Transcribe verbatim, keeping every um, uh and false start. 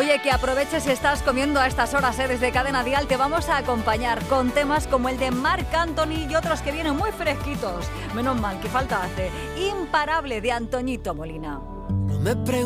Oye, que aproveches si estás comiendo a estas horas, ¿eh? Desde Cadena Dial te vamos a acompañar con temas como el de Marc Anthony y otros que vienen muy fresquitos. Menos mal, que falta hace. Imparable, de Antoñito Molina. No me